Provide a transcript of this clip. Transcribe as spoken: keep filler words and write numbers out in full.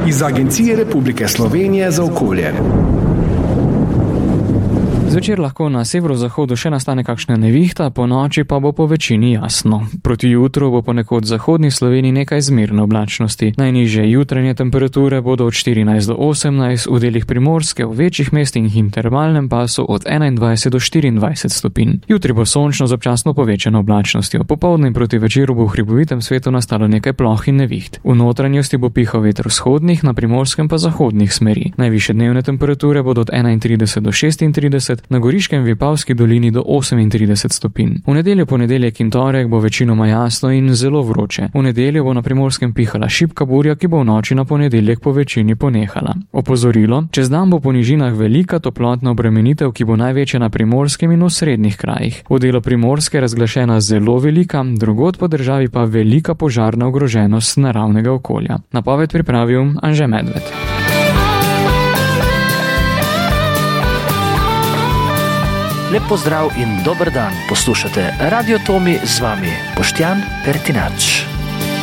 iz Agencije Republike Slovenije za okolje. Zvečer lahko na severozahodu še nastane kakšna nevihta, po noči pa bo po večini jasno. Proti jutru bo ponekod v zahodni Sloveniji nekaj zmerne oblačnosti. Najnižje jutranje temperature bodo od štirinajst do osemnajst, v delih Primorske, v večjih mestih in termalnem pasu od enaindvajset do štiriindvajset stopinj. Jutri bo sončno z občasno povečano oblačnostjo. Popoldne in proti večeru bo v hribovitem svetu nastalo nekaj ploh in neviht. V notranjosti bo pihal veter vzhodnih, na primorskem pa zahodnih smeri. Najvišje dnevne temperature bodo od enaintrideset do šestintrideset, na Goriškem v Vipavski dolini do osemintrideset stopinj. V nedeljo, ponedeljek in torek bo večinoma jasno in zelo vroče. V nedeljo bo na Primorskem pihala šibka burja, ki bo v noči na ponedeljek po večini ponehala. Opozorilo: čez dan bo po nižinah velika toplotna obremenitev, ki bo največja na Primorskem in v srednjih krajih. V delu Primorske razglašena zelo velika, drugod po državi pa velika požarna ogroženost naravnega okolja. Napoved pripravil Anže Medved. Lep pozdrav in dober dan. Poslušate Radio Tomi, z vami Boštjan Pertinač.